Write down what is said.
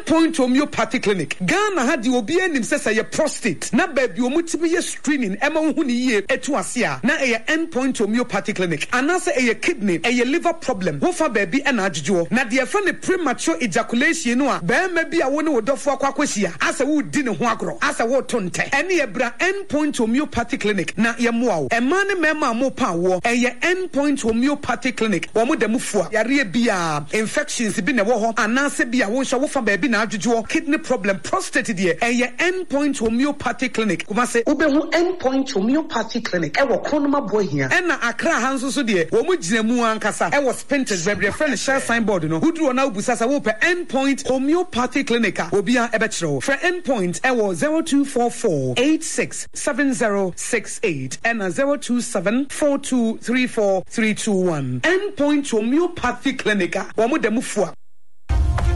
Endpoint Homeopathy Clinic. Ghana had the obi enim say your prostate. Na baby omutibi screening. Emma huni ye etuasia. Na Endpoint Homeopathy Clinic. Anasa kidney, liver problem. Wofa baby and ajujo. Na the friend premature ejaculation no. Be maybe a woni wodofo akwakwehia. Asa wo di ne ho agro. Asa wo tonte. Ene ebra Endpoint Homeopathy Clinic. Na ye moa. Emma ne mema mo pa wo. Endpoint Homeopathy Clinic. Wo mo dem fua. Yare bia infections bi na wo ho. Anasa bia wo hwa wofa baby na ajujo. Kidney problem, prostate die. Endpoint Homeopathy Clinic. Kuma se ubehu Endpoint Homeopathy Clinic. Ewo Kronoma boy here. Ena Accra hanso so die. Wo mo gina mu ankasa. Ewo Spintex baby friend share signboard no. Wudru na ubusasa wo pe Endpoint Homeopathy Clinic. Obia ebechro. For Endpoint ewo 0244867068 and 0274234321. Endpoint Homeopathy Clinic. Wo mo dem fua.